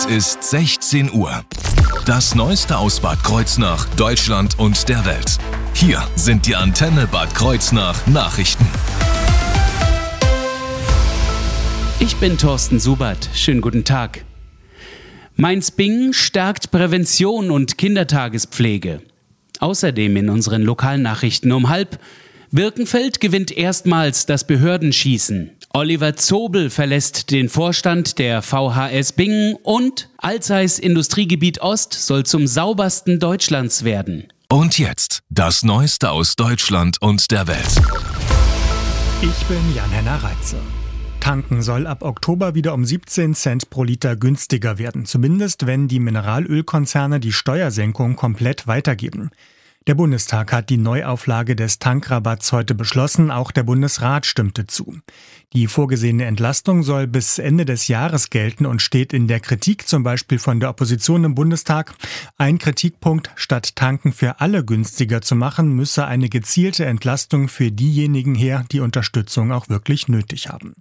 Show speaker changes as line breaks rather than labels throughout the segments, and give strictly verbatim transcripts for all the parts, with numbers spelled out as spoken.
Es ist sechzehn Uhr. Das Neueste aus Bad Kreuznach, Deutschland und der Welt. Hier sind die Antenne Bad Kreuznach Nachrichten.
Ich bin Thorsten Subert. Schönen guten Tag. Mainz-Bingen stärkt Prävention und Kindertagespflege. Außerdem in unseren lokalen Nachrichten um halb: Birkenfeld gewinnt erstmals das Behördenschießen. Oliver Zobel verlässt den Vorstand der V H S Bingen und Alzeis Industriegebiet Ost soll zum saubersten Deutschlands werden.
Und jetzt das Neueste aus Deutschland und der Welt.
Ich bin Jan-Henner Reitze. Tanken soll ab Oktober wieder um siebzehn Cent pro Liter günstiger werden, zumindest wenn die Mineralölkonzerne die Steuersenkung komplett weitergeben. Der Bundestag hat die Neuauflage des Tankrabatts heute beschlossen, auch der Bundesrat stimmte zu. Die vorgesehene Entlastung soll bis Ende des Jahres gelten und steht in der Kritik, zum Beispiel von der Opposition im Bundestag. Ein Kritikpunkt: Statt Tanken für alle günstiger zu machen, müsse eine gezielte Entlastung für diejenigen her, die Unterstützung auch wirklich nötig haben.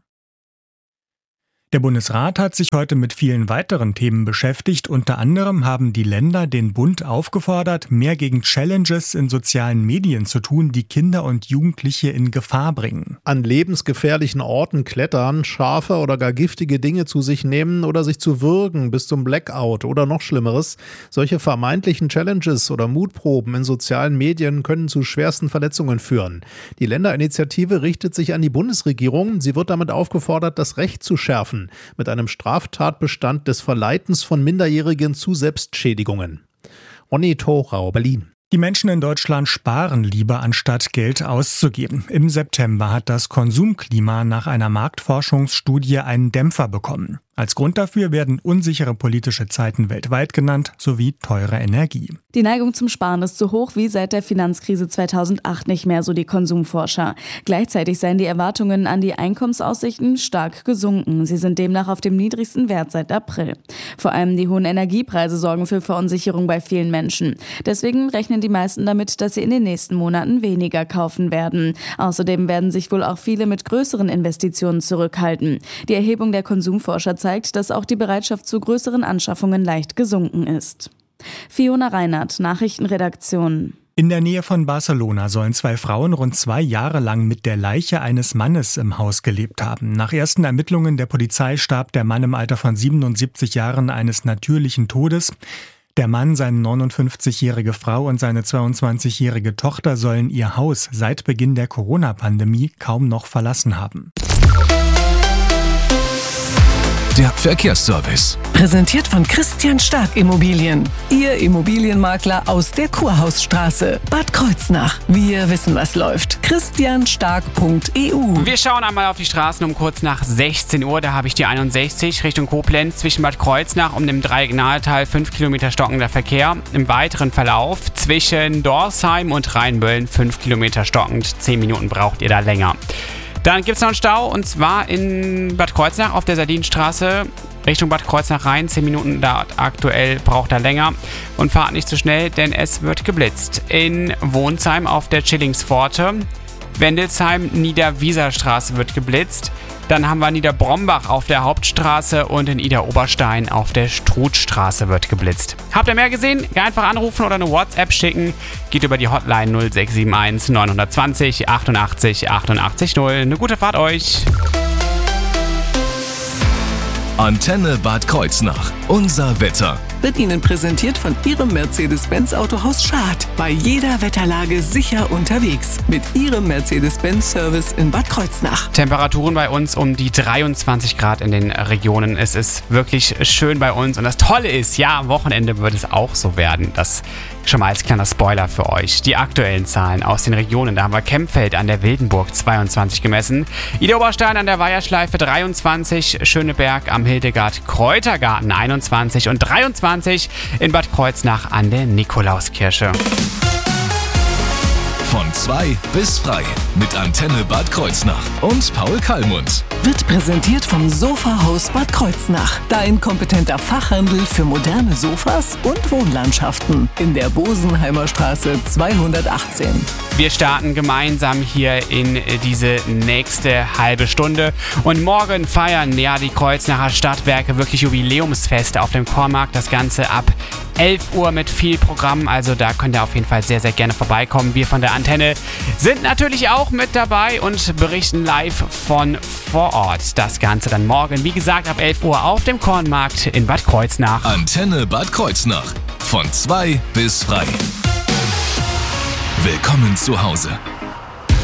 Der Bundesrat hat sich heute mit vielen weiteren Themen beschäftigt. Unter anderem haben die Länder den Bund aufgefordert, mehr gegen Challenges in sozialen Medien zu tun, die Kinder und Jugendliche in Gefahr bringen.
An lebensgefährlichen Orten klettern, scharfe oder gar giftige Dinge zu sich nehmen oder sich zu würgen bis zum Blackout oder noch Schlimmeres. Solche vermeintlichen Challenges oder Mutproben in sozialen Medien können zu schwersten Verletzungen führen. Die Länderinitiative richtet sich an die Bundesregierung. Sie wird damit aufgefordert, das Recht zu schärfen, mit einem Straftatbestand des Verleitens von Minderjährigen zu Selbstschädigungen. Ronny Thorau, Berlin.
Die Menschen in Deutschland sparen lieber, anstatt Geld auszugeben. Im September hat das Konsumklima nach einer Marktforschungsstudie einen Dämpfer bekommen. Als Grund dafür werden unsichere politische Zeiten weltweit genannt, sowie teure Energie.
Die Neigung zum Sparen ist so hoch wie seit der Finanzkrise zweitausendacht nicht mehr, so die Konsumforscher. Gleichzeitig seien die Erwartungen an die Einkommensaussichten stark gesunken. Sie sind demnach auf dem niedrigsten Wert seit April. Vor allem die hohen Energiepreise sorgen für Verunsicherung bei vielen Menschen. Deswegen rechnen die meisten damit, dass sie in den nächsten Monaten weniger kaufen werden. Außerdem werden sich wohl auch viele mit größeren Investitionen zurückhalten. Die Erhebung der Konsumforscher zeigt, dass auch die Bereitschaft zu größeren Anschaffungen leicht gesunken ist. Fiona Reinhardt, Nachrichtenredaktion.
In der Nähe von Barcelona sollen zwei Frauen rund zwei Jahre lang mit der Leiche eines Mannes im Haus gelebt haben. Nach ersten Ermittlungen der Polizei starb der Mann im Alter von siebenundsiebzig Jahren eines natürlichen Todes. Der Mann, seine neunundfünfzigjährige Frau und seine zweiundzwanzigjährige Tochter sollen ihr Haus seit Beginn der Corona-Pandemie kaum noch verlassen haben.
Der Verkehrsservice.
Präsentiert von Christian Stark Immobilien. Ihr Immobilienmakler aus der Kurhausstraße, Bad Kreuznach. Wir wissen, was läuft. christian stark punkt e u.
Wir schauen einmal auf die Straßen um kurz nach sechzehn Uhr. Da habe ich die einundsechzig Richtung Koblenz zwischen Bad Kreuznach und dem Dreieck-Nahetal fünf Kilometer stockender Verkehr. Im weiteren Verlauf zwischen Dorsheim und Rheinböllen fünf Kilometer stockend. zehn Minuten braucht ihr da länger. Dann gibt es noch einen Stau, und zwar in Bad Kreuznach auf der Sardinenstraße Richtung Bad Kreuznach rein. zehn Minuten da aktuell, braucht er länger. Und fahrt nicht zu schnell, denn es wird geblitzt. In Wohnsheim auf der Schillingspforte, Wendelsheim, Niederwieserstraße wird geblitzt. Dann haben wir Niederbrombach auf der Hauptstraße und in Idar-Oberstein auf der Struthstraße wird geblitzt. Habt ihr mehr gesehen? Einfach anrufen oder eine WhatsApp schicken. Geht über die Hotline null sechs sieben eins neun zwei null achtundachtzig achtundachtzig null. Eine gute Fahrt euch!
Antenne Bad Kreuznach. Unser Wetter.
Wird Ihnen präsentiert von Ihrem Mercedes-Benz Autohaus Schad. Bei jeder Wetterlage sicher unterwegs. Mit Ihrem Mercedes-Benz-Service in Bad Kreuznach.
Temperaturen bei uns um die dreiundzwanzig Grad in den Regionen. Es ist wirklich schön bei uns. Und das Tolle ist, ja, am Wochenende wird es auch so werden. Das schon mal als kleiner Spoiler für euch. Die aktuellen Zahlen aus den Regionen. Da haben wir Kempfeld an der Wildenburg zweiundzwanzig gemessen. Idar-Oberstein an der Weiherschleife dreiundzwanzig. Schöneberg am Hildegard Kräutergarten einundzwanzig und dreiundzwanzig in Bad Kreuznach an der Nikolauskirche.
Von zwei bis frei mit Antenne Bad Kreuznach und Paul Kallmund.
Wird präsentiert vom Sofahaus Bad Kreuznach. Dein kompetenter Fachhandel für moderne Sofas und Wohnlandschaften. In der Bosenheimer Straße zweihundertachtzehn.
Wir starten gemeinsam hier in diese nächste halbe Stunde. Und morgen feiern ja die Kreuznacher Stadtwerke wirklich Jubiläumsfeste auf dem Kornmarkt. Das Ganze ab elf Uhr mit viel Programm. Also da könnt ihr auf jeden Fall sehr, sehr gerne vorbeikommen. Wir von der Antenne sind natürlich auch mit dabei und berichten live von vor Ort. Das Ganze dann morgen, wie gesagt, ab elf Uhr auf dem Kornmarkt in Bad Kreuznach.
Antenne Bad Kreuznach. Von zwei bis frei. Willkommen zu Hause.